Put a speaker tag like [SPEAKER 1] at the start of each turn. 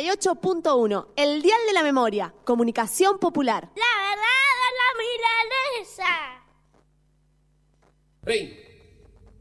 [SPEAKER 1] 98.1, el dial de la memoria, comunicación popular.
[SPEAKER 2] La verdad de la milanesa.
[SPEAKER 3] ¡Ey!